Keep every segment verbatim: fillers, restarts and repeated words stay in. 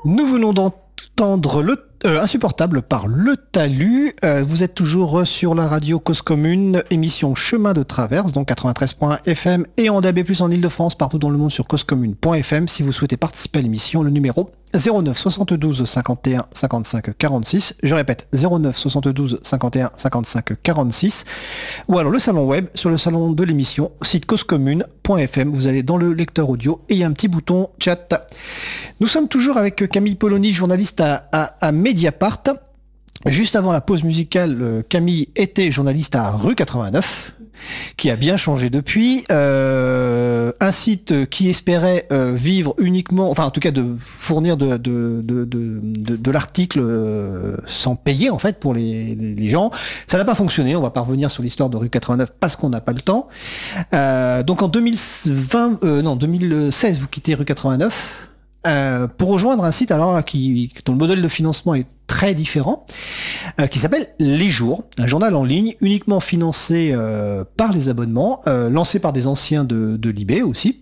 Nous venons d'entendre le euh, Insupportable par Le Talus. Euh, vous êtes toujours sur la radio Cause Commune, émission Chemin de Traverse, donc quatre-vingt-treize point F M et en D A B plus, en Ile-de-France, partout dans le monde sur causecommune point F M. Si vous souhaitez participer à l'émission, le numéro zéro neuf soixante-douze cinquante et un cinquante-cinq quarante-six. Je répète, zéro neuf soixante-douze cinquante et un cinquante-cinq quarante-six. Ou alors le salon web, sur le salon de l'émission, site causecommune point F M. Vous allez dans le lecteur audio et il y a un petit bouton chat. Nous sommes toujours avec Camille Polony, journaliste à, à, à Mediapart. Juste avant la pause musicale, Camille était journaliste à Rue quatre-vingt-neuf, qui a bien changé depuis. Euh, un site qui espérait euh, vivre uniquement, enfin en tout cas de fournir de, de, de, de, de, de l'article euh, sans payer en fait pour les, les, les gens. Ça n'a pas fonctionné, on va pas revenir sur l'histoire de Rue quatre-vingt-neuf parce qu'on n'a pas le temps. Euh, donc en deux mille vingt, euh, non, deux mille seize, vous quittez Rue quatre-vingt-neuf euh, pour rejoindre un site alors là, qui, dont le modèle de financement est très différent, euh, qui s'appelle Les Jours, un journal en ligne uniquement financé euh, par les abonnements, euh, lancé par des anciens de, de Libé aussi.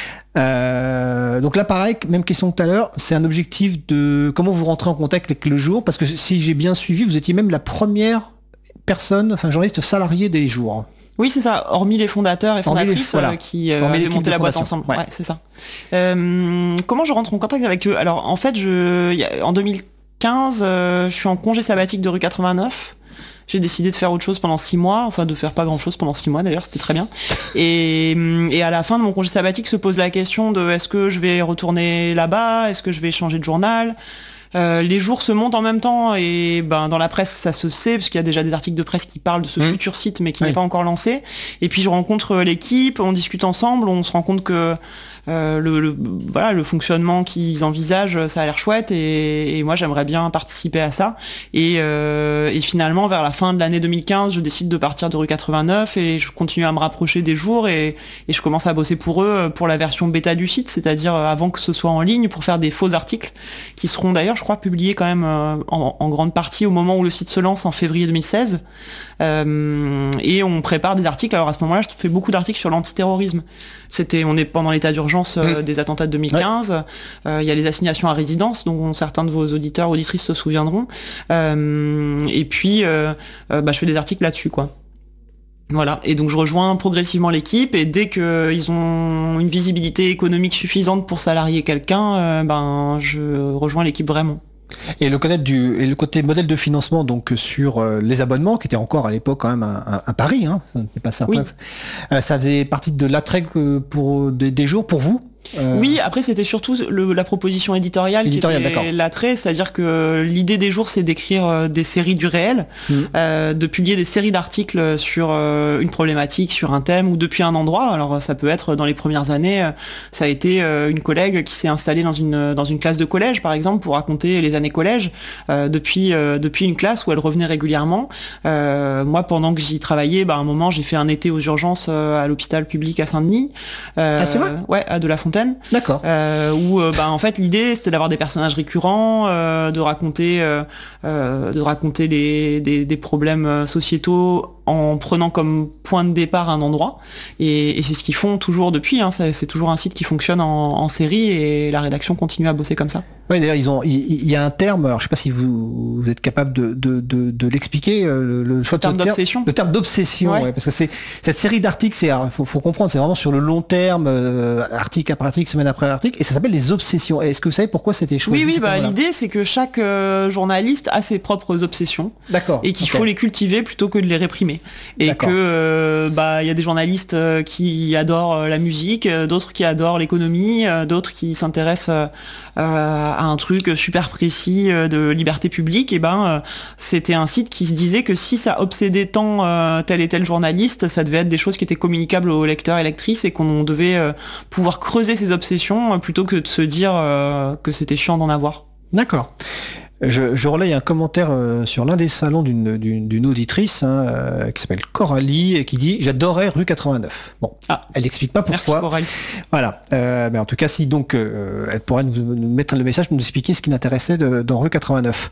Euh, donc là pareil, même question que tout à l'heure, c'est un objectif de comment vous rentrez en contact avec Le Jour, parce que si j'ai bien suivi, vous étiez même la première personne, enfin journaliste salarié des Jours. Oui, c'est ça, hormis les fondateurs et fondatrices les, voilà. euh, qui euh, avaient monté la boîte ensemble. Ouais, ouais c'est ça. Euh, comment je rentre en contact avec eux ? Alors en fait, je, y a, en deux mille quinze, euh, je suis en congé sabbatique de Rue quatre-vingt-neuf. J'ai décidé de faire autre chose pendant six mois, enfin de faire pas grand chose pendant six mois d'ailleurs, c'était très bien. Et, et à la fin de mon congé sabbatique se pose la question de est-ce que je vais retourner là-bas, est-ce que je vais changer de journal ? Euh, les jours se montent en même temps et ben dans la presse ça se sait parce qu'il y a déjà des articles de presse qui parlent de ce mmh. futur site mais qui oui. n'est pas encore lancé. Et puis je rencontre l'équipe, on discute ensemble, on se rend compte que euh, le, le voilà le fonctionnement qu'ils envisagent, ça a l'air chouette et, et moi j'aimerais bien participer à ça. Et, euh, et finalement vers la fin de l'année deux mille quinze, je décide de partir de Rue quatre-vingt-neuf et je continue à me rapprocher des jours et, et je commence à bosser pour eux pour la version bêta du site, c'est-à-dire avant que ce soit en ligne pour faire des faux articles qui seront d'ailleurs je crois publié quand même euh, en, en grande partie au moment où le site se lance en février deux mille seize euh, et on prépare des articles. Alors à ce moment-là je fais beaucoup d'articles sur l'antiterrorisme. C'était, on est pendant l'état d'urgence euh, mmh. des attentats de deux mille quinze. Il ouais. euh, y a les assignations à résidence dont certains de vos auditeurs auditrices se souviendront euh, et puis euh, euh, bah, je fais des articles là-dessus quoi. Voilà, et donc je rejoins progressivement l'équipe et dès qu'ils ont une visibilité économique suffisante pour salarier quelqu'un, euh, ben je rejoins l'équipe vraiment. Et le côté du et le côté modèle de financement donc sur euh, les abonnements qui était encore à l'époque quand même un, un, un pari, hein, ça n'était pas certain. Oui. Que, euh, ça faisait partie de l'attrait pour des, des jours pour vous. Euh... Oui, après c'était surtout le, la proposition éditoriale, éditoriale qui était l'attrait, c'est-à-dire que l'idée des jours c'est d'écrire euh, des séries du réel, mmh. euh, de publier des séries d'articles sur euh, une problématique, sur un thème ou depuis un endroit. Alors ça peut être dans les premières années, euh, ça a été euh, une collègue qui s'est installée dans une dans une classe de collège par exemple pour raconter les années collège euh, depuis euh, depuis une classe où elle revenait régulièrement. Euh, moi pendant que j'y travaillais, bah, à un moment j'ai fait un été aux urgences euh, à l'hôpital public à Saint-Denis. Euh, ah c'est vrai ? Ouais, à De La Fontaine. D'accord. Euh, où euh, bah, en fait l'idée c'était d'avoir des personnages récurrents, euh, de raconter, euh, euh, de raconter les, des, des problèmes sociétaux en prenant comme point de départ un endroit. Et, et c'est ce qu'ils font toujours depuis. Hein. C'est, c'est toujours un site qui fonctionne en, en série et la rédaction continue à bosser comme ça. Oui, d'ailleurs, ils ont, il, il y a un terme. Alors, je sais pas si vous, vous êtes capable de, de, de, de l'expliquer. Le, le choix de terme d'obsession. Terme, le terme d'obsession, ouais. Ouais, parce que c'est cette série d'articles. C'est, faut, faut comprendre, c'est vraiment sur le long terme, euh, article après article, semaine après article, et ça s'appelle les obsessions. Est-ce que vous savez pourquoi c'était choisi ? Oui, oui. Bah, l'idée, c'est que chaque euh, journaliste a ses propres obsessions. D'accord. Et qu'il okay. faut les cultiver plutôt que de les réprimer. Et D'accord. que euh, bah il y a des journalistes euh, qui adorent euh, la musique, euh, d'autres qui adorent l'économie, euh, d'autres qui s'intéressent euh, à un truc super précis euh, de liberté publique. Et ben euh, c'était un site qui se disait que si ça obsédait tant euh, tel et tel journaliste, ça devait être des choses qui étaient communicables aux lecteurs et lectrices et qu'on devait euh, pouvoir creuser ces obsessions euh, plutôt que de se dire euh, que c'était chiant d'en avoir. D'accord. Je, je relaye un commentaire euh, sur l'un des salons d'une, d'une, d'une auditrice hein, euh, qui s'appelle Coralie et qui dit « J'adorais Rue quatre-vingt-neuf ». Bon, ah, elle n'explique pas pourquoi. Merci Coralie. Voilà. Euh, mais en tout cas, si donc euh, elle pourrait nous, nous mettre le message pour nous expliquer ce qui l'intéressait de, dans Rue quatre-vingt-neuf.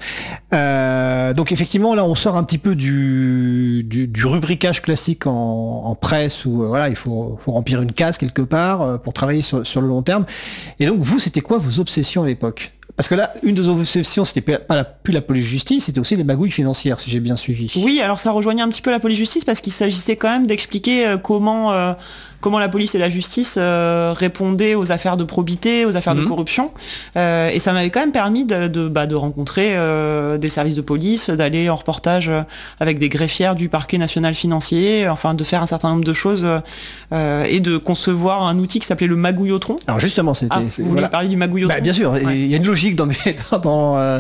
Euh, donc effectivement, là, on sort un petit peu du, du, du rubricage classique en, en presse où euh, voilà, il faut, faut remplir une case quelque part euh, pour travailler sur, sur le long terme. Et donc vous, c'était quoi vos obsessions à l'époque ? Parce que là, une des obsessions, c'était pas la, plus la police-justice, c'était aussi les magouilles financières, si j'ai bien suivi. Oui, alors ça rejoignait un petit peu la police-justice parce qu'il s'agissait quand même d'expliquer euh, comment, euh, comment la police et la justice euh, répondaient aux affaires de probité, aux affaires mmh. de corruption. Euh, et ça m'avait quand même permis de, de, bah, de rencontrer euh, des services de police, d'aller en reportage avec des greffières du parquet national financier, enfin de faire un certain nombre de choses euh, et de concevoir un outil qui s'appelait le magouillotron. Alors justement, c'était... Ah, c'est, vous voilà. voulez parler du magouillotron ? Bah, bien sûr, il ouais. y a une logique dans mes... Dans, euh,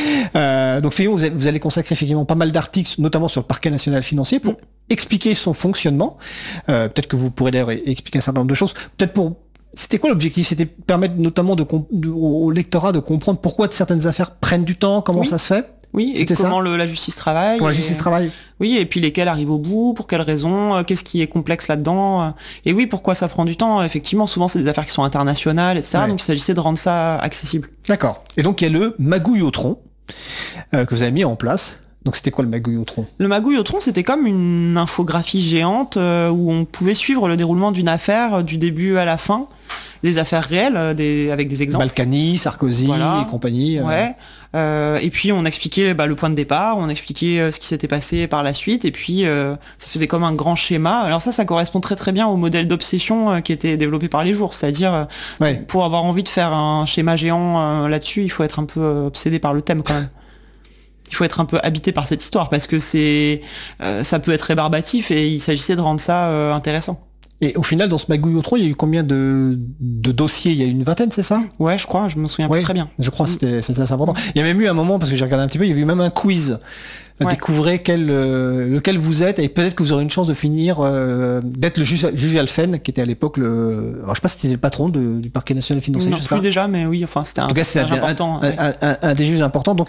euh, donc vous, vous allez consacrer effectivement pas mal d'articles, notamment sur le parquet national financier, pour mmh. expliquer son fonctionnement. Euh, peut-être que vous pourrez d'ailleurs expliquer un certain nombre de choses. Peut-être pour... C'était quoi l'objectif ? C'était permettre notamment de, de, au lectorat de comprendre pourquoi certaines affaires prennent du temps, comment oui. ça se fait ? Oui, et comment le, la justice travaille. Comment la justice et... travaille. Oui, et puis lesquels arrivent au bout, pour quelles raisons, euh, qu'est-ce qui est complexe là-dedans. Et oui, pourquoi ça prend du temps. Effectivement, souvent, c'est des affaires qui sont internationales, et cetera. Ouais. Donc, il s'agissait de rendre ça accessible. D'accord. Et donc, il y a le magouillotron euh, que vous avez mis en place. Donc, c'était quoi le magouillotron ? Le magouillotron, c'était comme une infographie géante euh, où on pouvait suivre le déroulement d'une affaire euh, du début à la fin. Des affaires réelles, euh, des, avec des exemples. Balkany, Sarkozy voilà. et compagnie. Euh... Ouais. Euh, et puis on expliquait bah, le point de départ, on expliquait euh, ce qui s'était passé par la suite, et puis euh, ça faisait comme un grand schéma. Alors ça, ça correspond très très bien au modèle d'obsession euh, qui était développé par les jours, c'est-à-dire euh, ouais. pour avoir envie de faire un schéma géant euh, là-dessus, il faut être un peu euh, obsédé par le thème quand même. Il faut être un peu habité par cette histoire parce que c'est, euh, ça peut être rébarbatif et il s'agissait de rendre ça euh, intéressant. Et au final, dans ce magouillotron, il y a eu combien de, de dossiers ? Il y a eu une vingtaine, c'est ça ? Ouais, je crois, je me souviens ouais, plus très bien. Je crois que c'était, c'était assez important. Il y a même eu un moment, parce que j'ai regardé un petit peu, il y avait eu même un quiz. Ouais. Découvrez quel, euh, lequel vous êtes, et peut-être que vous aurez une chance de finir, euh, d'être le juge, juge Alphen, qui était à l'époque le... Alors, je sais pas si c'était le patron de, du parquet national financier. Non, je sais plus pas. déjà, mais oui, enfin, c'était un, en tout cas, c'est un, important. Un, ouais. un, un, un des juges importants. Donc,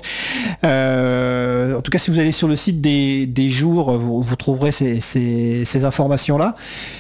euh, en tout cas, si vous allez sur le site des, des jours, vous, vous trouverez ces, ces, ces informations-là.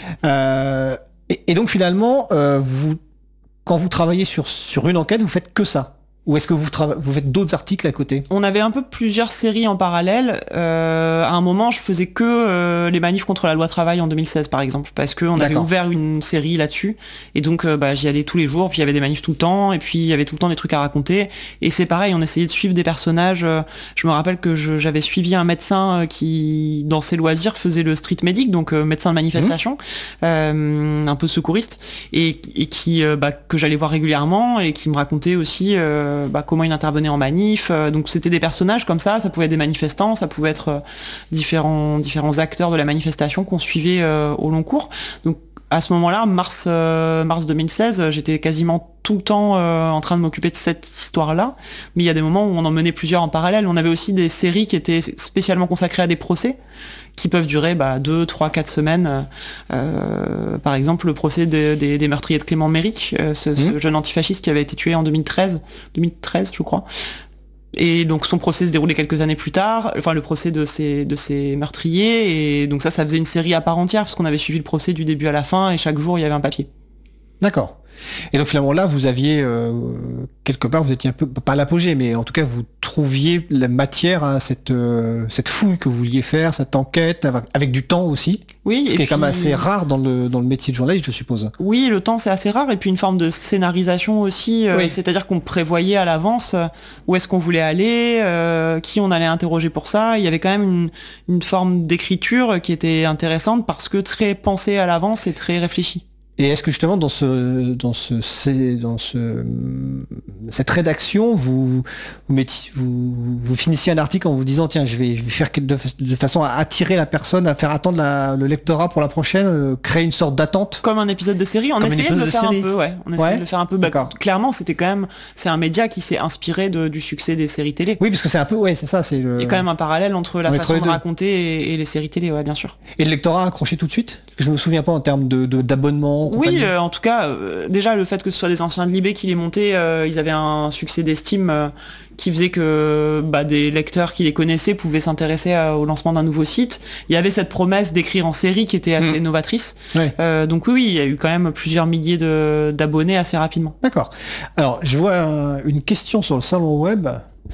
Euh, et, et donc, finalement, euh, vous, quand vous travaillez sur, sur une enquête, vous faites que ça ? Ou est-ce que vous, trava- vous faites d'autres articles à côté ? On avait un peu plusieurs séries en parallèle. Euh, à un moment, je faisais que euh, les manifs contre la loi travail en deux mille seize, par exemple, parce qu'on avait ouvert une série là-dessus. Et donc, euh, bah, j'y allais tous les jours, puis il y avait des manifs tout le temps, et puis il y avait tout le temps des trucs à raconter. Et c'est pareil, on essayait de suivre des personnages. Je me rappelle que je, j'avais suivi un médecin qui, dans ses loisirs, faisait le street medic, donc euh, médecin de manifestation, mmh. euh, un peu secouriste, et, et qui, euh, bah, que j'allais voir régulièrement, et qui me racontait aussi... Euh, Bah, comment il intervenait en manif, euh, donc c'était des personnages comme ça, ça pouvait être des manifestants, ça pouvait être euh, différents, différents acteurs de la manifestation qu'on suivait euh, au long cours. Donc à ce moment-là, mars, euh, mars deux mille seize, j'étais quasiment tout le temps euh, en train de m'occuper de cette histoire-là, mais il y a des moments où on en menait plusieurs en parallèle. On avait aussi des séries qui étaient spécialement consacrées à des procès, qui peuvent durer bah, deux, trois, quatre semaines. Euh, par exemple, le procès de, de, des meurtriers de Clément Méric, euh, ce, mmh. ce jeune antifasciste qui avait été tué en deux mille treize, deux mille treize je crois. Et donc son procès se déroulait quelques années plus tard, enfin le procès de ces, de ces meurtriers, et donc ça, ça faisait une série à part entière, parce qu'on avait suivi le procès du début à la fin, et chaque jour il y avait un papier. D'accord. Et donc finalement là, vous aviez euh, quelque part, vous étiez un peu pas à l'apogée, mais en tout cas vous trouviez la matière à cette euh, cette fouille que vous vouliez faire, cette enquête avec, avec du temps aussi. Oui. Ce qui est puis... quand même assez rare dans le dans le métier de journaliste, je suppose. Oui, le temps c'est assez rare, et puis une forme de scénarisation aussi, euh, oui. C'est-à-dire qu'on prévoyait à l'avance euh, où est-ce qu'on voulait aller, euh, qui on allait interroger pour ça. Il y avait quand même une une forme d'écriture qui était intéressante parce que très pensée à l'avance et très réfléchie. Et est-ce que justement dans ce dans ce dans ce cette rédaction vous vous, mettiez, vous vous finissiez un article en vous disant tiens je vais je vais faire de, de façon à attirer la personne, à faire attendre la, le lectorat pour la prochaine, euh, créer une sorte d'attente comme un épisode de série. On comme essayait de le de faire série. un peu, ouais. On essayait ouais. de le faire un peu. Bah, clairement, c'était quand même c'est un média qui s'est inspiré de, du succès des séries télé. Oui, parce que c'est un peu ouais c'est ça c'est. Le... Il y a quand même un parallèle entre la ouais, façon de raconter et, et les séries télé, ouais bien sûr. Et le lectorat a accroché tout de suite. Je me souviens pas en termes de, de d'abonnement. Oui, euh, en tout cas. Euh, déjà le fait que ce soit des anciens de Libé qui les montaient, euh, ils avaient un succès d'estime euh, qui faisait que bah, des lecteurs qui les connaissaient pouvaient s'intéresser à, au lancement d'un nouveau site. Il y avait cette promesse d'écrire en série qui était assez mmh. novatrice. Ouais. Euh, donc oui, oui, il y a eu quand même plusieurs milliers de, d'abonnés assez rapidement. D'accord. Alors je vois un, une question sur le salon web.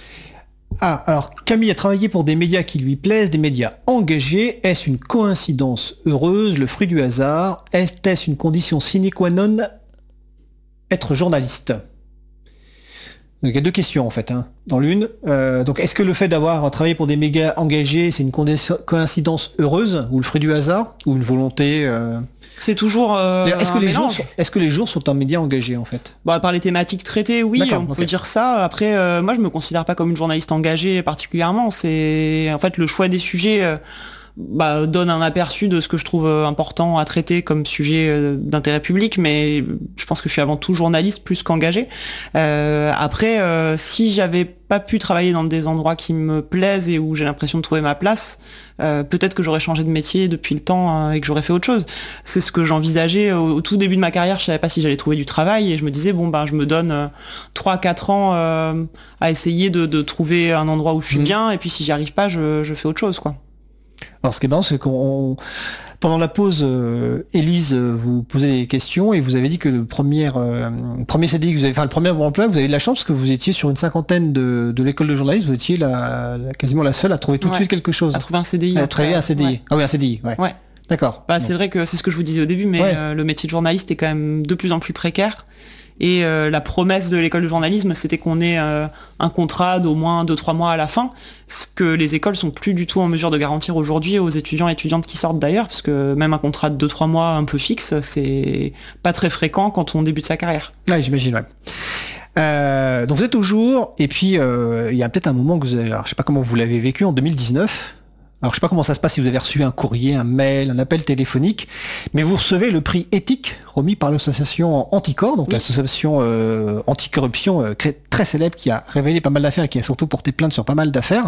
Ah, alors Camille a travaillé pour des médias qui lui plaisent, des médias engagés. Est-ce une coïncidence heureuse, le fruit du hasard ? Est-ce une condition sine qua non ? Être journaliste. Donc il y a deux questions en fait, hein, dans l'une. Euh, donc est-ce que le fait d'avoir travaillé pour des médias engagés, c'est une coïncidence heureuse, ou le fruit du hasard, ou une volonté euh... C'est toujours euh, est-ce que les jours, est-ce que les jours sont un média engagé en fait? Bah, par les thématiques traitées, oui, D'accord, on okay. peut dire ça. Après, euh, moi je me considère pas comme une journaliste engagée particulièrement. C'est en fait le choix des sujets. Euh, Bah, donne un aperçu de ce que je trouve important à traiter comme sujet d'intérêt public, mais je pense que je suis avant tout journaliste plus qu'engagé. Euh, après, euh, si j'avais pas pu travailler dans des endroits qui me plaisent et où j'ai l'impression de trouver ma place, euh, peut-être que j'aurais changé de métier depuis le temps euh, et que j'aurais fait autre chose. C'est ce que j'envisageais au, au tout début de ma carrière. Je savais pas si j'allais trouver du travail et je me disais bon ben je me donne euh, trois à quatre ans euh, à essayer de, de trouver un endroit où je suis mmh. bien, et puis si j'y arrive pas, je, je fais autre chose, quoi. Alors ce qui est marrant, c'est qu'on pendant la pause, euh, Élise euh, vous posait des questions et vous avez dit que le premier, euh, premier C D I que vous avez, enfin le premier emploi, vous avez eu de la chance parce que vous étiez sur une cinquantaine de, de l'école de journalisme, vous étiez la, la, quasiment la seule à trouver tout ouais. de suite quelque chose. À trouver un C D I. À trouver un C D I. Ouais. Ah oui, un C D I, ouais. ouais. D'accord. Bah, c'est vrai que c'est ce que je vous disais au début, mais ouais. euh, le métier de journaliste est quand même de plus en plus précaire. Et euh, la promesse de l'école de journalisme, c'était qu'on ait euh, un contrat d'au moins deux trois mois à la fin, ce que les écoles sont plus du tout en mesure de garantir aujourd'hui aux étudiants et étudiantes qui sortent d'ailleurs, parce que même un contrat de deux trois mois un peu fixe, c'est pas très fréquent quand on débute sa carrière. Ouais, j'imagine, ouais. Euh, donc vous êtes toujours, et puis euh, il y a peut-être un moment que vous avez, alors, je sais pas comment vous l'avez vécu en deux mille dix-neuf. Alors je sais pas comment ça se passe si vous avez reçu un courrier, un mail, un appel téléphonique, mais vous recevez le prix éthique remis par l'association Anticor, donc oui. l'association euh, anticorruption euh, très célèbre qui a révélé pas mal d'affaires et qui a surtout porté plainte sur pas mal d'affaires.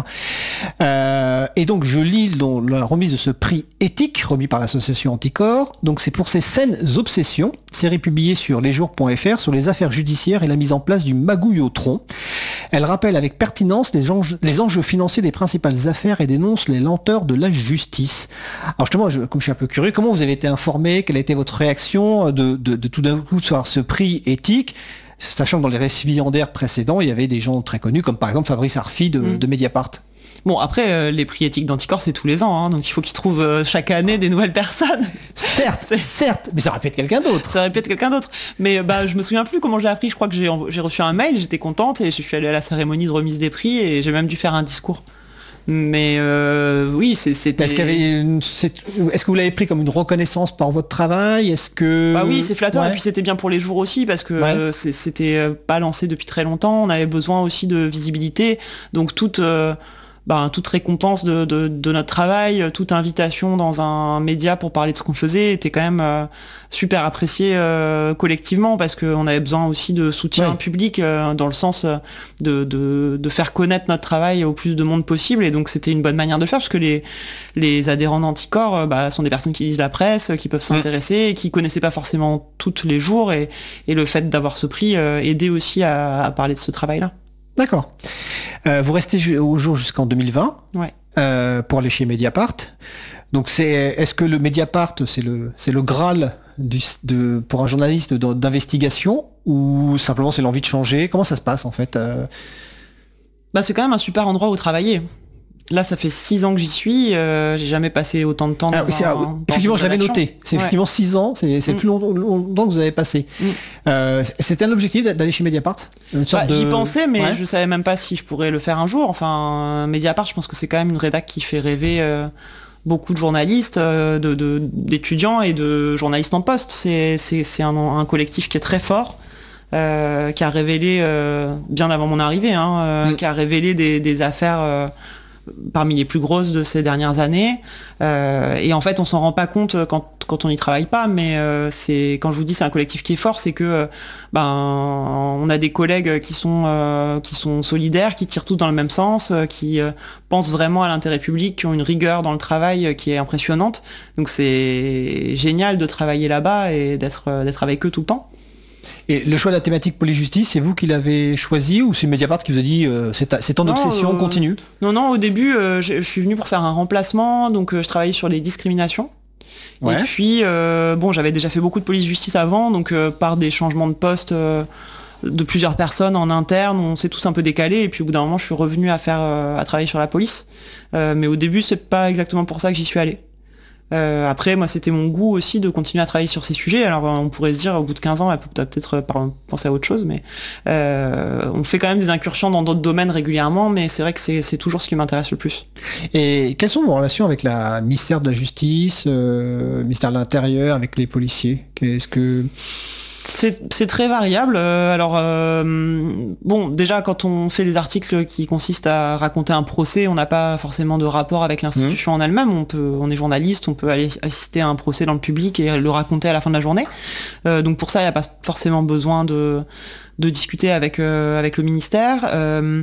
Euh, et donc je lis dans la remise de ce prix éthique remis par l'association Anticor. Donc c'est pour ses saines obsessions, série publiée sur lesjours point f r sur les affaires judiciaires et la mise en place du magouillotron. Elle rappelle avec pertinence les enjeux, les enjeux financiers des principales affaires et dénonce les lenteurs de la justice. Alors justement, je, comme je suis un peu curieux, comment vous avez été informé? Quelle a été votre réaction de, de, de tout d'un coup de voir ce prix éthique, sachant que dans les récipiendaires précédents, il y avait des gens très connus, comme par exemple Fabrice Arfi de, mmh. de Mediapart. Bon, après, euh, les prix éthiques d'Anticor, c'est tous les ans, hein, donc il faut qu'ils trouvent euh, chaque année des nouvelles personnes. Certes, certes, mais ça aurait pu être quelqu'un d'autre. Ça aurait pu être quelqu'un d'autre. Mais bah, je me souviens plus comment j'ai appris. Je crois que j'ai, j'ai reçu un mail, j'étais contente et je suis allée à la cérémonie de remise des prix et j'ai même dû faire un discours. Mais euh, oui, c'est, c'était... Est-ce, qu'il y avait une, c'est, est-ce que vous l'avez pris comme une reconnaissance par votre travail? Est-ce que... Bah oui, c'est flatteur. Ouais. Et puis c'était bien pour les jours aussi, parce que ouais. euh, c'est, c'était pas lancé depuis très longtemps. On avait besoin aussi de visibilité. Donc toute... Euh, Bah, toute récompense de, de, de notre travail, toute invitation dans un média pour parler de ce qu'on faisait était quand même euh, super appréciée euh, collectivement, parce qu'on avait besoin aussi de soutien ouais. public euh, dans le sens de, de, de faire connaître notre travail au plus de monde possible, et donc c'était une bonne manière de le faire, parce que les, les adhérents d'Anticor bah, sont des personnes qui lisent la presse, qui peuvent s'intéresser, et qui connaissaient pas forcément tous les jours, et, et le fait d'avoir ce prix euh, aidait aussi à, à parler de ce travail-là. D'accord. Euh, vous restez au jour jusqu'en deux mille vingt ouais. euh, pour aller chez Mediapart. Donc c'est, est-ce que le Mediapart c'est le c'est le Graal du, de pour un journaliste d'investigation, ou simplement c'est l'envie de changer? Comment ça se passe en fait? euh... Bah c'est quand même un super endroit où travailler. Là, ça fait six ans que j'y suis. Euh, j'ai jamais passé autant de temps dans, ah, un, dans effectivement, je l'avais noté. C'est ouais. effectivement six ans. C'est, c'est mm. le plus long, longtemps que vous avez passé. Mm. Euh, c'était un objectif d'aller chez Mediapart? Une sorte bah, de... J'y pensais, mais ouais. je savais même pas si je pourrais le faire un jour. Enfin, Mediapart, je pense que c'est quand même une rédac qui fait rêver euh, beaucoup de journalistes, euh, de, de, d'étudiants et de journalistes en poste. C'est, c'est, c'est un, un collectif qui est très fort. Euh, qui a révélé, euh, bien avant mon arrivée, hein, euh, mm. qui a révélé des, des affaires... Euh, parmi les plus grosses de ces dernières années, euh, et en fait on s'en rend pas compte quand, quand on n'y travaille pas, mais euh, c'est, quand je vous dis c'est un collectif qui est fort, c'est que euh, ben on a des collègues qui sont euh, qui sont solidaires, qui tirent tous dans le même sens, euh, qui euh, pensent vraiment à l'intérêt public, qui ont une rigueur dans le travail euh, qui est impressionnante, donc c'est génial de travailler là-bas et d'être euh, d'être avec eux tout le temps. Et le choix de la thématique police-justice, c'est vous qui l'avez choisi, ou c'est Mediapart qui vous a dit euh, c'est, ta, c'est ton non, obsession, euh, continue? Non, non, au début, euh, je, je suis venue pour faire un remplacement, donc euh, je travaillais sur les discriminations. Ouais. Et puis, euh, bon, j'avais déjà fait beaucoup de police-justice avant, donc euh, par des changements de poste euh, de plusieurs personnes en interne, on s'est tous un peu décalés, et puis au bout d'un moment, je suis revenue à faire, euh, à travailler sur la police. Euh, mais au début, c'est pas exactement pour ça que j'y suis allée. Euh, après, moi, c'était mon goût aussi de continuer à travailler sur ces sujets. Alors, on pourrait se dire, au bout de quinze ans, elle peut peut-être penser à autre chose, mais euh, on fait quand même des incursions dans d'autres domaines régulièrement, mais c'est vrai que c'est, c'est toujours ce qui m'intéresse le plus. Et quelles sont vos relations avec la ministère de la Justice, euh, ministère de l'Intérieur, avec les policiers ? Qu'est-ce que... C'est, c'est très variable. Euh, alors, euh, bon, déjà, quand on fait des articles qui consistent à raconter un procès, on n'a pas forcément de rapport avec l'institution mmh. en elle-même. On peut, on est journaliste, on peut aller assister à un procès dans le public et le raconter à la fin de la journée. Euh, donc pour ça, il n'y a pas forcément besoin de, de discuter avec, euh, avec le ministère. Euh,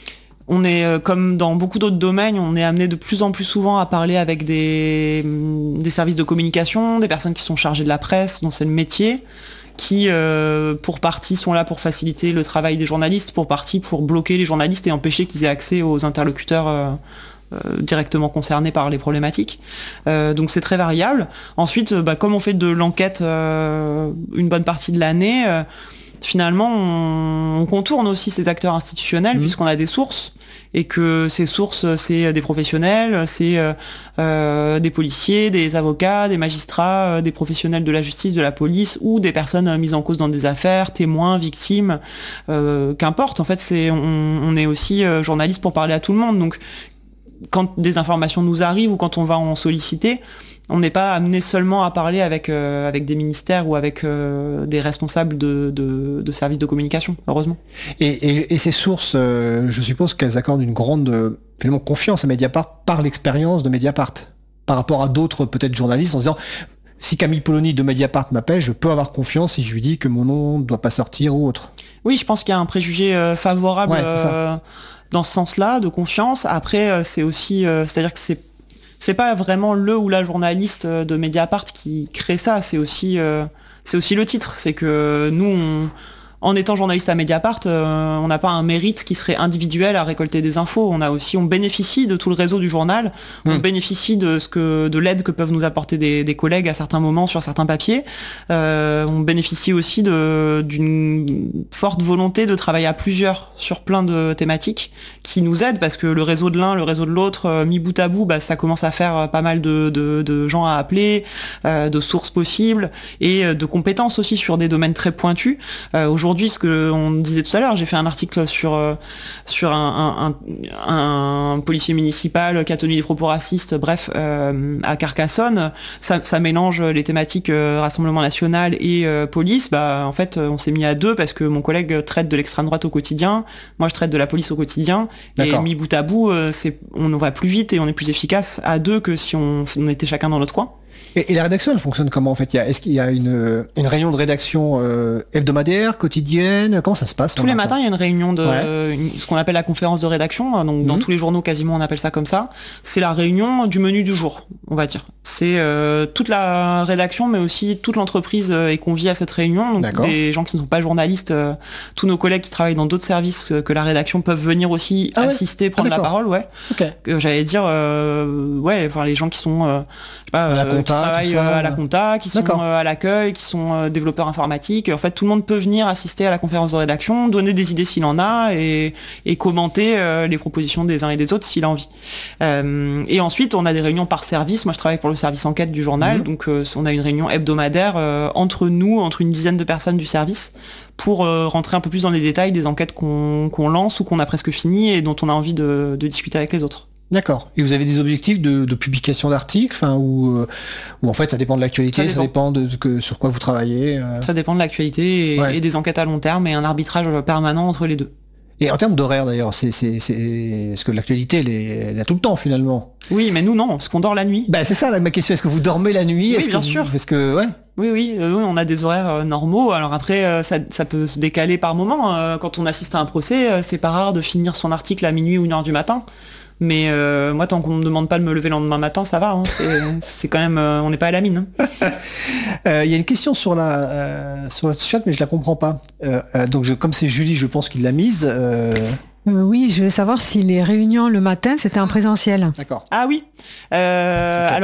On est, comme dans beaucoup d'autres domaines, on est amené de plus en plus souvent à parler avec des, des services de communication, des personnes qui sont chargées de la presse, dont c'est le métier, qui, euh, pour partie, sont là pour faciliter le travail des journalistes, pour partie, pour bloquer les journalistes et empêcher qu'ils aient accès aux interlocuteurs euh, euh, directement concernés par les problématiques. Euh, donc c'est très variable. Ensuite, bah, comme on fait de l'enquête euh, une bonne partie de l'année, euh, finalement, on, on contourne aussi ces acteurs institutionnels, mmh. puisqu'on a des sources, et que ces sources, c'est des professionnels, c'est euh, euh, des policiers, des avocats, des magistrats, euh, des professionnels de la justice, de la police, ou des personnes euh, mises en cause dans des affaires, témoins, victimes, euh, qu'importe. En fait, c'est, on, on est aussi euh, journaliste pour parler à tout le monde. Donc, quand des informations nous arrivent ou quand on va en solliciter, on n'est pas amené seulement à parler avec, euh, avec des ministères ou avec euh, des responsables de, de, de services de communication, heureusement. Et, et, et ces sources, euh, je suppose qu'elles accordent une grande euh, finalement confiance à Mediapart par l'expérience de Mediapart, par rapport à d'autres peut-être journalistes, en se disant si Camille Polony de Mediapart m'appelle, je peux avoir confiance si je lui dis que mon nom ne doit pas sortir ou autre. Oui, je pense qu'il y a un préjugé euh, favorable ouais, euh, dans ce sens-là, de confiance. Après, euh, c'est aussi, euh, c'est-à-dire que c'est c'est pas vraiment le ou la journaliste de Mediapart qui crée ça, c'est aussi, euh, c'est aussi le titre. C'est que nous, on, en étant journaliste à Mediapart, euh, on n'a pas un mérite qui serait individuel à récolter des infos. On a aussi, on bénéficie de tout le réseau du journal, mmh. on bénéficie de ce que, de l'aide que peuvent nous apporter des, des collègues à certains moments sur certains papiers. Euh, on bénéficie aussi de, d'une forte volonté de travailler à plusieurs sur plein de thématiques qui nous aident parce que le réseau de l'un, le réseau de l'autre, euh, mis bout à bout, bah, ça commence à faire pas mal de, de, de gens à appeler, euh, de sources possibles et de compétences aussi sur des domaines très pointus. Euh, aujourd'hui, ce que on disait tout à l'heure, j'ai fait un article sur euh, sur un, un, un, un policier municipal qui a tenu des propos racistes, bref, euh, à Carcassonne. Ça, ça mélange les thématiques euh, Rassemblement National et euh, police. Bah, en fait, on s'est mis à deux parce que mon collègue traite de l'extrême droite au quotidien, moi je traite de la police au quotidien. D'accord. Et mis bout à bout, euh, c'est, on va plus vite et on est plus efficace à deux que si on, on était chacun dans notre coin. Et, et la rédaction, elle fonctionne comment en fait ? Il y a, est-ce qu'il y a une, une réunion de rédaction euh, hebdomadaire, quotidienne ? Comment ça se passe ? Tous les matins, il y a une réunion de ouais. euh, une, ce qu'on appelle la conférence de rédaction. Donc, mmh. dans tous les journaux, quasiment, on appelle ça comme ça. C'est la réunion du menu du jour, on va dire. C'est euh, toute la rédaction, mais aussi toute l'entreprise euh, est conviée à cette réunion. Donc, D'accord. des gens qui ne sont pas journalistes, euh, tous nos collègues qui travaillent dans d'autres services que, que la rédaction peuvent venir aussi ah assister, ouais. prendre ah, la parole. Ouais. Okay. Euh, j'allais dire, euh, ouais, enfin les gens qui sont, euh, je sais pas, la compta, qui travaillent à la compta, qui sont euh, à l'accueil, qui sont euh, développeurs informatiques. En fait, tout le monde peut venir assister à la conférence de rédaction, donner des idées s'il en a et, et commenter euh, les propositions des uns et des autres s'il a envie. Euh, et ensuite, on a des réunions par service. Moi, je travaille pour le service enquête du journal, mmh. donc euh, on a une réunion hebdomadaire euh, entre nous, entre une dizaine de personnes du service, pour euh, rentrer un peu plus dans les détails des enquêtes qu'on, qu'on lance ou qu'on a presque fini et dont on a envie de, de discuter avec les autres. D'accord. Et vous avez des objectifs de, de publication d'articles, enfin, ou, euh, ou en fait ça dépend de l'actualité, ça dépend, ça dépend de ce que, sur quoi vous travaillez euh... Ça dépend de l'actualité et, ouais. et des enquêtes à long terme et un arbitrage permanent entre les deux. Et en termes d'horaire d'ailleurs, c'est, c'est, c'est... parce que l'actualité elle est, elle est tout le temps finalement. Oui, mais nous non, parce qu'on dort la nuit. Bah c'est ça là, ma question, est-ce que vous dormez la nuit ? Oui, est-ce bien que sûr. Vous... Parce que ouais. Oui, oui, euh, on a des horaires euh, normaux. Alors après, euh, ça, ça peut se décaler par moment. Euh, quand on assiste à un procès, euh, c'est pas rare de finir son article à minuit ou une heure du matin. Mais euh, moi, tant qu'on ne me demande pas de me lever le lendemain matin, ça va. Hein. C'est, c'est quand même, euh, on n'est pas à la mine. Il hein. euh, y a une question sur la euh, sur le chat, mais je la comprends pas. Euh, euh, donc, je, comme c'est Julie, je pense qu'il l'a mise. Euh... Euh, oui, je veux savoir si les réunions le matin, c'était en présentiel. D'accord. Ah oui. Euh, okay. Alors.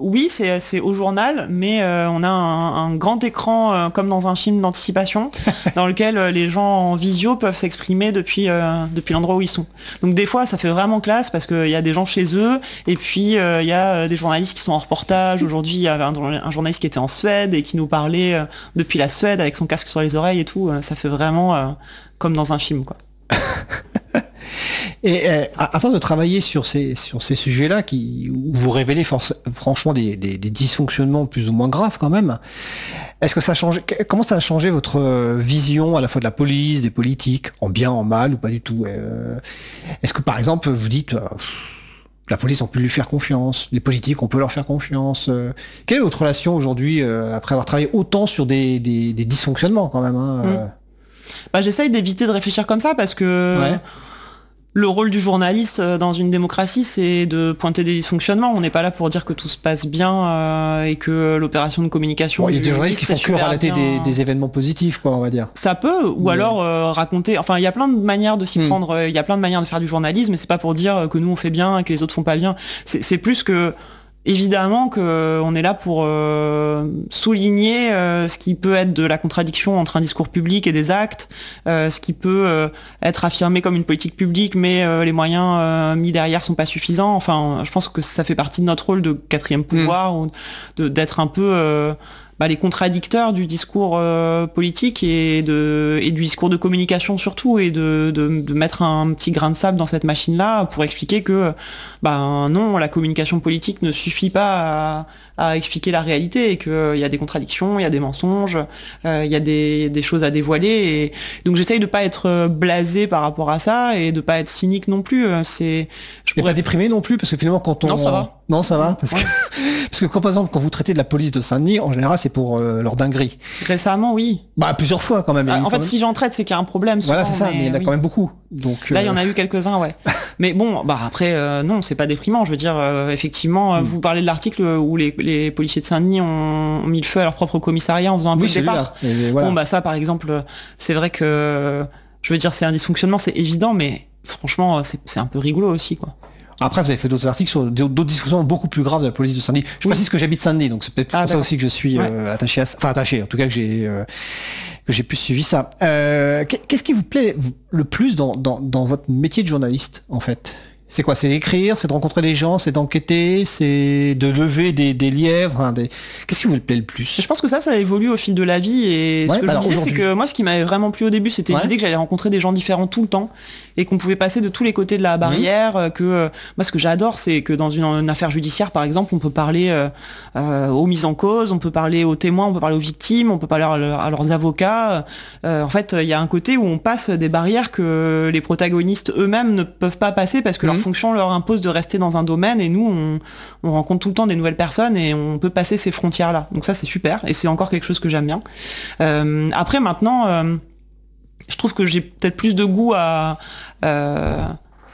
oui, c'est, c'est au journal, mais euh, on a un, un grand écran euh, comme dans un film d'anticipation, dans lequel euh, les gens en visio peuvent s'exprimer depuis euh, depuis l'endroit où ils sont. Donc des fois, ça fait vraiment classe parce qu'il y a des gens chez eux, et puis il euh, y a des journalistes qui sont en reportage. Aujourd'hui, il y avait un, un journaliste qui était en Suède et qui nous parlait euh, depuis la Suède avec son casque sur les oreilles et tout. Ça fait vraiment euh, comme dans un film, quoi. Et euh, afin de travailler sur ces sur ces sujets-là, qui où vous révélez force, franchement des, des, des dysfonctionnements plus ou moins graves quand même, est-ce que ça change Comment ça a changé votre vision à la fois de la police, des politiques, en bien, en mal ou pas du tout euh, Est-ce que par exemple vous dites euh, la police on peut lui faire confiance, les politiques on peut leur faire confiance euh, Quelle est votre relation aujourd'hui euh, après avoir travaillé autant sur des, des, des dysfonctionnements quand même hein, euh... mmh. Bah, j'essaye d'éviter de réfléchir comme ça parce que ouais. Le rôle du journaliste dans une démocratie, c'est de pointer des dysfonctionnements. On n'est pas là pour dire que tout se passe bien euh, et que l'opération de communication... Bon, il y a des journalistes qui font que relater des, des événements positifs, quoi, on va dire. Ça peut, ou ouais. alors euh, raconter... Enfin, il y a plein de manières de s'y mmh. prendre, il y a plein de manières de faire du journalisme, et c'est pas pour dire que nous on fait bien et que les autres font pas bien. C'est, c'est plus que... Évidemment qu'on est là pour euh, souligner euh, ce qui peut être de la contradiction entre un discours public et des actes, euh, ce qui peut euh, être affirmé comme une politique publique, mais euh, les moyens euh, mis derrière sont pas suffisants. Enfin, je pense que ça fait partie de notre rôle de quatrième pouvoir, mmh. ou de, d'être un peu euh, bah, les contradicteurs du discours euh, politique et, de, et du discours de communication surtout, et de, de, de mettre un petit grain de sable dans cette machine-là pour expliquer que bah, non, la communication politique ne suffit pas à, à expliquer la réalité, et qu'il euh, y a des contradictions, il y a des mensonges, il euh, y a des, des choses à dévoiler. Et donc j'essaye de pas être blasé par rapport à ça et de pas être cynique non plus. C'est, je pourrais... Et pas déprimé non plus, parce que finalement quand on... Non, ça va. Non, ça va, parce, ouais. que, parce que quand, par exemple, quand vous traitez de la police de Saint-Denis, en général, c'est pour euh, leur dinguerie. Récemment, oui. Bah, plusieurs fois, quand même. Ah, en fait, même... si j'en traite, c'est qu'il y a un problème. Souvent, voilà, c'est ça, mais, mais il y en a oui. quand même beaucoup. Donc, là, il euh... y en a eu quelques-uns, ouais. Mais bon, bah après, euh, non, c'est pas déprimant. Je veux dire, euh, effectivement, mm. vous parlez de l'article où les, les policiers de Saint-Denis ont mis le feu à leur propre commissariat en faisant un peu oui, de départ. Voilà. Bon, bah ça, par exemple, c'est vrai que, je veux dire, c'est un dysfonctionnement, c'est évident, mais franchement, c'est, c'est un peu rigolo aussi, quoi. Après, vous avez fait d'autres articles sur d'autres discussions beaucoup plus graves de la police de Saint-Denis. Je oui. précise que j'habite Saint-Denis, donc c'est peut-être pour ah, ça aussi que je suis ouais. euh, attaché à ça. Enfin, attaché, en tout cas, que j'ai, euh, que j'ai plus suivi ça. Euh, qu'est-ce qui vous plaît le plus dans, dans, dans votre métier de journaliste, en fait ? C'est quoi ? C'est d'écrire, c'est de rencontrer des gens, c'est d'enquêter, c'est de lever des, des lièvres. Hein, des... Qu'est-ce qui vous plaît le plus ? Je pense que ça, ça évolue au fil de la vie. Et ouais, ce que bah je disais, c'est que moi, ce qui m'avait vraiment plu au début, c'était ouais. l'idée que j'allais rencontrer des gens différents tout le temps et qu'on pouvait passer de tous les côtés de la barrière. Mmh. Que euh, moi, ce que j'adore, c'est que dans une, une affaire judiciaire, par exemple, on peut parler euh, euh, aux mises en cause, on peut parler aux témoins, on peut parler aux victimes, on peut parler à, leur, à leurs avocats. Euh, en fait, il y a un côté où on passe des barrières que les protagonistes eux-mêmes ne peuvent pas passer parce que mmh. leur fonction leur impose de rester dans un domaine, et nous on, on rencontre tout le temps des nouvelles personnes et on peut passer ces frontières là, donc ça c'est super et c'est encore quelque chose que j'aime bien. Euh, après maintenant euh, je trouve que j'ai peut-être plus de goût à euh,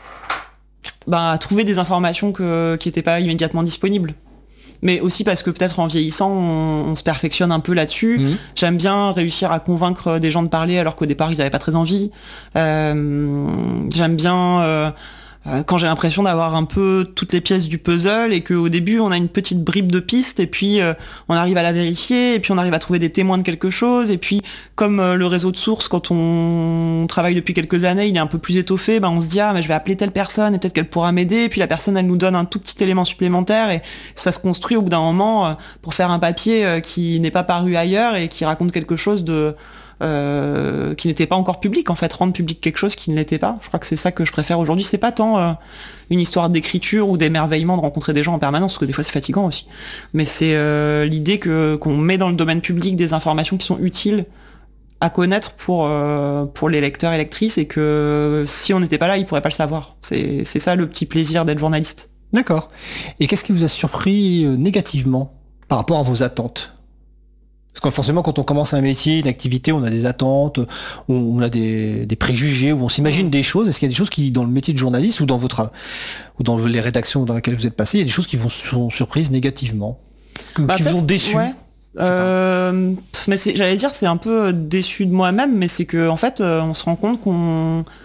bah, à trouver des informations que, qui n'étaient pas immédiatement disponibles, mais aussi parce que peut-être en vieillissant on, on se perfectionne un peu là-dessus. Mmh. J'aime bien réussir à convaincre des gens de parler alors qu'au départ ils n'avaient pas très envie. Euh, j'aime bien euh, quand j'ai l'impression d'avoir un peu toutes les pièces du puzzle et qu'au début on a une petite bribe de piste et puis euh, on arrive à la vérifier et puis on arrive à trouver des témoins de quelque chose, et puis comme euh, le réseau de sources quand on travaille depuis quelques années il est un peu plus étoffé, ben on se dit ah mais je vais appeler telle personne et peut-être qu'elle pourra m'aider, et puis la personne elle nous donne un tout petit élément supplémentaire et ça se construit au bout d'un moment euh, pour faire un papier euh, qui n'est pas paru ailleurs et qui raconte quelque chose de Euh, qui n'était pas encore public, en fait, rendre public quelque chose qui ne l'était pas. Je crois que c'est ça que je préfère aujourd'hui. C'est pas tant euh, une histoire d'écriture ou d'émerveillement de rencontrer des gens en permanence, parce que des fois c'est fatigant aussi, mais c'est euh, l'idée que qu'on met dans le domaine public des informations qui sont utiles à connaître pour euh, pour les lecteurs et lectrices, et que si on n'était pas là ils pourraient pas le savoir. C'est c'est ça le petit plaisir d'être journaliste. D'accord. Et qu'est-ce qui vous a surpris négativement par rapport à vos attentes ? Parce que forcément, quand on commence un métier, une activité, on a des attentes, on a des, des préjugés, ou on s'imagine des choses. Est-ce qu'il y a des choses qui, dans le métier de journaliste ou dans votre, ou dans les rédactions dans lesquelles vous êtes passé, il y a des choses qui vous sont surprises négativement, que, bah, qui vous ont déçu? Ouais. Euh, mais c'est, j'allais dire, c'est un peu déçu de moi-même, mais c'est que en fait, on se rend compte qu'on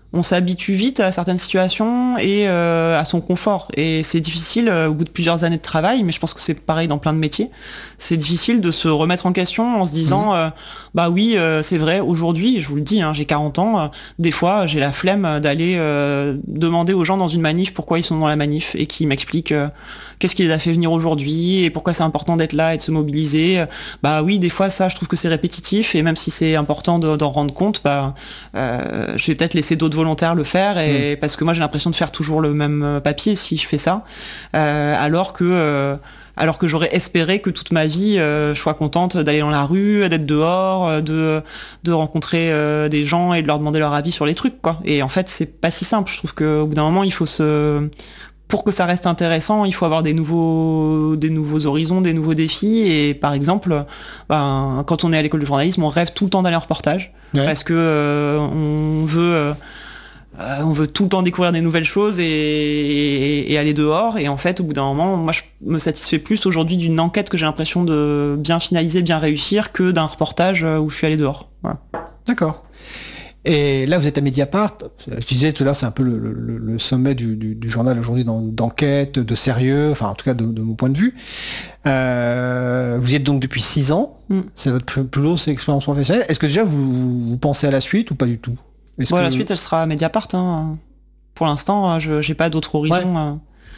on s'habitue vite à certaines situations et euh, à son confort. Et c'est difficile, euh, au bout de plusieurs années de travail, mais je pense que c'est pareil dans plein de métiers, c'est difficile de se remettre en question en se disant, mmh. euh, bah oui, euh, c'est vrai, aujourd'hui, je vous le dis, hein, j'ai quarante ans, euh, des fois, j'ai la flemme d'aller euh, demander aux gens dans une manif pourquoi ils sont dans la manif et qui m'expliquent euh, qu'est-ce qui les a fait venir aujourd'hui et pourquoi c'est important d'être là et de se mobiliser. Bah oui, des fois, ça, je trouve que c'est répétitif et même si c'est important de, d'en rendre compte, bah, euh, je vais peut-être laisser d'autres volontaires le faire et mmh. parce que moi j'ai l'impression de faire toujours le même papier si je fais ça euh, alors que euh, alors que j'aurais espéré que toute ma vie euh, je sois contente d'aller dans la rue, d'être dehors, de de rencontrer euh, des gens et de leur demander leur avis sur les trucs quoi. Et en fait c'est pas si simple. Je trouve qu'au bout d'un moment il faut se pour que ça reste intéressant, il faut avoir des nouveaux, des nouveaux horizons, des nouveaux défis. Et par exemple, ben, quand on est à l'école de journalisme, on rêve tout le temps d'aller en reportage ouais. parce que euh, on veut, euh, on veut tout le temps découvrir des nouvelles choses et, et, et aller dehors. Et en fait, au bout d'un moment, moi, je me satisfais plus aujourd'hui d'une enquête que j'ai l'impression de bien finaliser, bien réussir, que d'un reportage où je suis allé dehors. Voilà. D'accord. Et là, vous êtes à Mediapart. Je disais tout à l'heure, c'est un peu le, le, le sommet du, du, du journal aujourd'hui d'enquête, de sérieux, enfin en tout cas de, de mon point de vue. Euh, vous y êtes donc depuis six ans. Mm. C'est votre plus, plus grosse expérience professionnelle. Est-ce que déjà vous, vous pensez à la suite ou pas du tout? Est-ce bon, que... La suite, elle sera à Mediapart. Hein. Pour l'instant, je j'ai pas d'autre horizon. Ouais.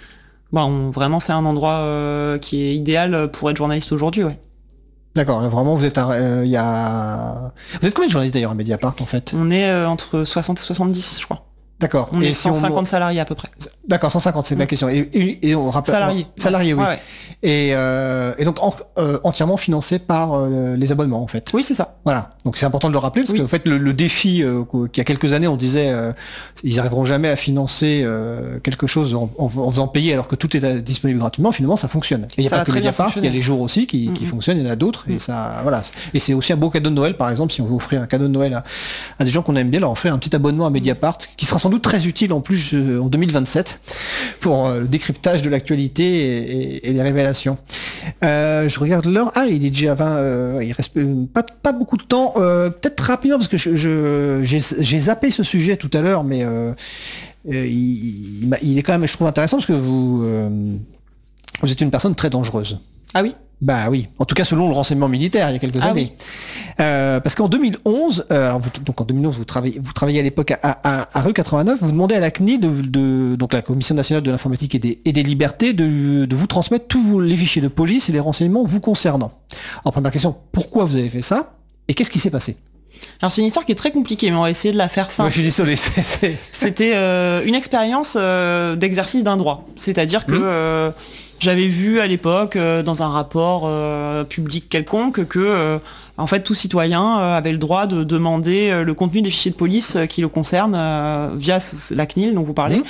Bon, vraiment, c'est un endroit euh, qui est idéal pour être journaliste aujourd'hui. Ouais. D'accord, vraiment vous êtes il euh, y a vous êtes combien de journalistes d'ailleurs à Mediapart en fait? On est euh, entre soixante et soixante-dix je crois. D'accord. On et est cent cinquante si on... salariés à peu près. D'accord, cent cinquante, c'est mmh. ma question. Et, et, et on rappelle salariés. Salariés, oui. Ouais, ouais. Et, euh, et donc en, euh, entièrement financé par euh, les abonnements en fait. Oui, c'est ça. Voilà. Donc c'est important de le rappeler parce oui. que en fait le, le défi euh, qu'il y a quelques années on disait euh, ils arriveront jamais à financer euh, quelque chose en, en, en faisant payer alors que tout est disponible gratuitement. Finalement ça fonctionne. Et il n'y a ça pas que Mediapart, il y a les jours aussi qui, mmh. qui fonctionnent, il y en a d'autres mmh. et ça voilà. Et c'est aussi un beau cadeau de Noël par exemple si on veut offrir un cadeau de Noël à, à des gens qu'on aime bien, leur offrir un petit abonnement à Mediapart qui sera sans doute très utile en plus en deux mille vingt-sept pour euh, le décryptage de l'actualité et, et, et les révélations. Euh, je regarde l'heure. Ah, il est déjà vingt. Euh, il reste pas, pas beaucoup de temps. Euh, peut-être rapidement parce que je, je, j'ai, j'ai zappé ce sujet tout à l'heure, mais euh, euh, il, il, il est quand même, je trouve intéressant parce que vous, euh, vous êtes une personne très dangereuse. Ah oui. Bah oui, en tout cas selon le renseignement militaire il y a quelques ah années. Oui. Euh, parce qu'en deux mille onze, euh, alors vous, donc en deux mille onze vous travaillez, vous travaillez à l'époque à, à, à rue quatre-vingt-neuf, vous demandez à la C N I, de, de, donc la Commission nationale de l'informatique et des, et des libertés, de, de vous transmettre tous vos, les fichiers de police et les renseignements vous concernant. Alors première question, pourquoi vous avez fait ça et qu'est-ce qui s'est passé? Alors c'est une histoire qui est très compliquée, mais on va essayer de la faire simple. Moi, je suis désolé. C'est, c'est... C'était euh, une expérience euh, d'exercice d'un droit, c'est-à-dire que mmh. euh, j'avais vu à l'époque euh, dans un rapport euh, public quelconque que euh, en fait tout citoyen euh, avait le droit de demander euh, le contenu des fichiers de police euh, qui le concernent euh, via la C N I L dont vous parlez. Mmh.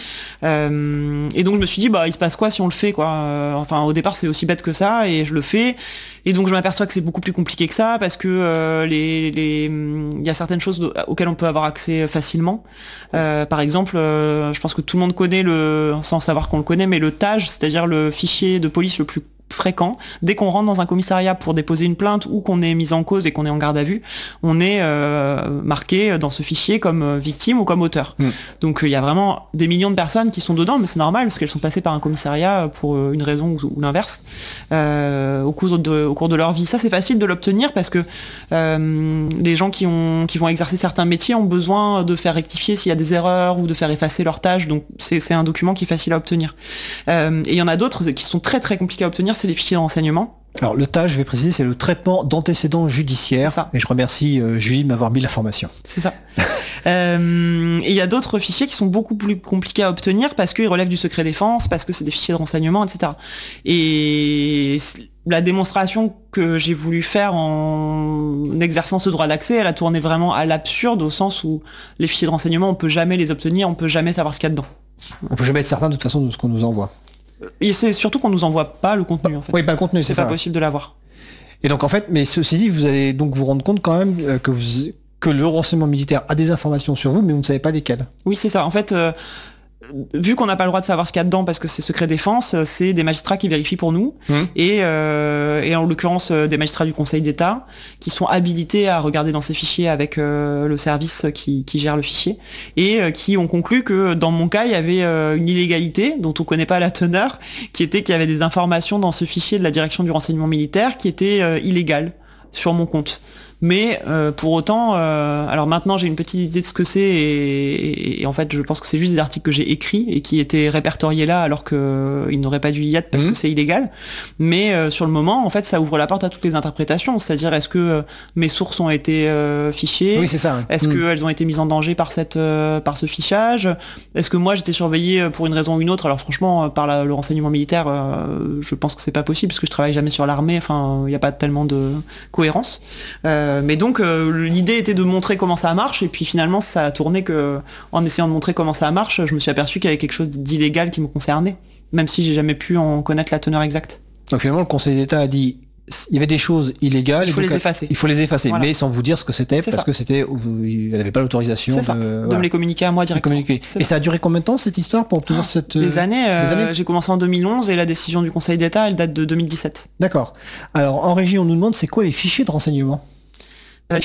Euh, et donc je me suis dit bah il se passe quoi si on le fait quoi. Euh, enfin au départ c'est aussi bête que ça et je le fais. Et donc je m'aperçois que c'est beaucoup plus compliqué que ça parce que euh, les les il y a certaines choses de, auxquelles on peut avoir accès facilement. Euh, par exemple, euh, je pense que tout le monde connaît le sans savoir qu'on le connaît, mais le T A G, c'est-à-dire le fichier de police le plus fréquent. Dès qu'on rentre dans un commissariat pour déposer une plainte ou qu'on est mis en cause et qu'on est en garde à vue, on est euh, marqué dans ce fichier comme victime ou comme auteur. Mmh. Donc il euh, y a vraiment des millions de personnes qui sont dedans, mais c'est normal parce qu'elles sont passées par un commissariat pour une raison ou, ou l'inverse euh, au cours de au cours de leur vie. Ça c'est facile de l'obtenir parce que euh, les gens qui ont qui vont exercer certains métiers ont besoin de faire rectifier s'il y a des erreurs ou de faire effacer leurs tâches. Donc c'est c'est un document qui est facile à obtenir. Euh, et il y en a d'autres qui sont très très compliqués à obtenir. C'est les fichiers de renseignement. Alors le T A G, je vais préciser, c'est le traitement d'antécédents judiciaires. C'est ça. Et je remercie euh, Julie de m'avoir mis l'information. C'est ça. euh, et il y a d'autres fichiers qui sont beaucoup plus compliqués à obtenir parce qu'ils relèvent du secret défense, parce que c'est des fichiers de renseignement, et cetera. Et la démonstration que j'ai voulu faire en exerçant ce droit d'accès, elle a tourné vraiment à l'absurde au sens où les fichiers de renseignement, on peut jamais les obtenir, on peut jamais savoir ce qu'il y a dedans. On peut jamais être certain de toute façon de ce qu'on nous envoie. Et c'est surtout qu'on nous envoie pas le contenu en fait. Oui, pas le contenu, c'est, c'est ça. C'est pas possible de l'avoir. Et donc en fait, mais ceci dit, vous allez donc vous rendre compte quand même que vous, que le renseignement militaire a des informations sur vous, mais vous ne savez pas lesquelles. Oui, c'est ça. En fait, euh, vu qu'on n'a pas le droit de savoir ce qu'il y a dedans parce que c'est secret défense, c'est des magistrats qui vérifient pour nous, mmh. et, euh, et en l'occurrence des magistrats du Conseil d'État qui sont habilités à regarder dans ces fichiers avec euh, le service qui, qui gère le fichier, et euh, qui ont conclu que dans mon cas, il y avait euh, une illégalité dont on ne connaît pas la teneur, qui était qu'il y avait des informations dans ce fichier de la direction du renseignement militaire qui étaient euh, illégales sur mon compte. Mais euh, pour autant, euh, alors maintenant j'ai une petite idée de ce que c'est et, et, et en fait je pense que c'est juste des articles que j'ai écrits et qui étaient répertoriés là alors qu'ils euh, n'auraient pas dû y être parce mmh. que c'est illégal. Mais euh, sur le moment, en fait, ça ouvre la porte à toutes les interprétations. C'est-à-dire, est-ce que euh, mes sources ont été euh, fichées ? Oui, c'est ça. Ouais. Est-ce mmh. qu'elles ont été mises en danger par cette euh, par ce fichage ? Est-ce que moi j'étais surveillé pour une raison ou une autre ? Alors franchement, par la, le renseignement militaire, euh, je pense que c'est pas possible parce que je travaille jamais sur l'armée. Enfin, il n'y a pas tellement de cohérence. Euh, Mais donc euh, l'idée était de montrer comment ça marche, et puis finalement ça a tourné que en essayant de montrer comment ça marche, je me suis aperçu qu'il y avait quelque chose d'illégal qui me concernait, même si j'ai jamais pu en connaître la teneur exacte. Donc finalement le Conseil d'État a dit il y avait des choses illégales, il faut et donc, les effacer. Il faut les effacer, voilà. Mais sans vous dire ce que c'était, c'est parce ça. que c'était, il n'avait pas l'autorisation de, voilà. de me les communiquer à moi directement. Et ça. ça a duré combien de temps cette histoire pour obtenir oh, cette des années, euh, des années. J'ai commencé en deux mille onze et la décision du Conseil d'État elle date de deux mille dix-sept. D'accord. Alors en régie on nous demande c'est quoi les fichiers de renseignement ?